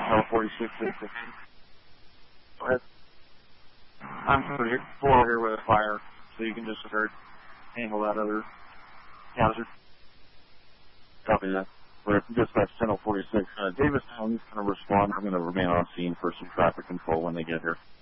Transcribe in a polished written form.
46 615. Go ahead. I'm full here with a fire, so you can just start handle that other hazard. Copy that. We're dispatch 1046. Davis Town is going to respond. I'm going to remain on scene for some traffic control when they get here.